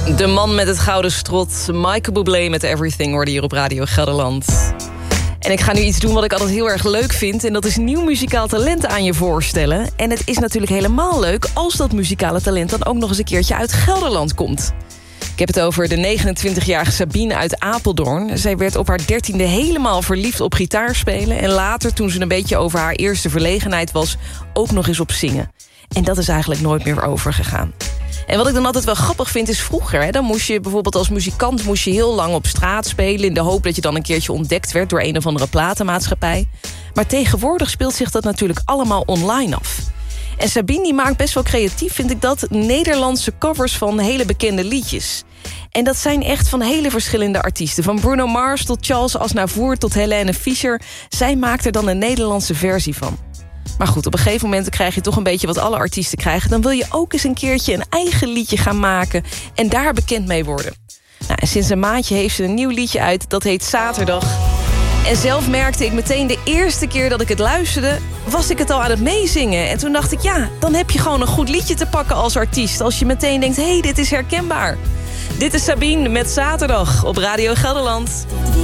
De man met het gouden strot, Michael Bublé met Everything, hoorde hier op Radio Gelderland. En ik ga nu iets doen wat ik altijd heel erg leuk vind, en dat is nieuw muzikaal talent aan je voorstellen. En het is natuurlijk helemaal leuk als dat muzikale talent dan ook nog eens een keertje uit Gelderland komt. Ik heb het over de 29-jarige Sabine uit Apeldoorn. Zij werd op haar 13e helemaal verliefd op gitaarspelen, en later, toen ze een beetje over haar eerste verlegenheid was, ook nog eens op zingen. En dat is eigenlijk nooit meer overgegaan. En wat ik dan altijd wel grappig vind is vroeger, dan moest je bijvoorbeeld als muzikant heel lang op straat spelen, in de hoop dat je dan een keertje ontdekt werd door een of andere platenmaatschappij. Maar tegenwoordig speelt zich dat natuurlijk allemaal online af. En Sabine die maakt best wel creatief, vind ik dat, Nederlandse covers van hele bekende liedjes. En dat zijn echt van hele verschillende artiesten. Van Bruno Mars tot Charles Aznavour tot Helene Fischer. Zij maakt er dan een Nederlandse versie van. Maar goed, op een gegeven moment krijg je toch een beetje wat alle artiesten krijgen. Dan wil je ook eens een keertje een eigen liedje gaan maken en daar bekend mee worden. Nou, en sinds een maandje heeft ze een nieuw liedje uit, dat heet Zaterdag. En zelf merkte ik meteen de eerste keer dat ik het luisterde, was ik het al aan het meezingen. En toen dacht ik, ja, dan heb je gewoon een goed liedje te pakken als artiest, als je meteen denkt, hé, dit is herkenbaar. Dit is Sabine met Zaterdag op Radio Gelderland.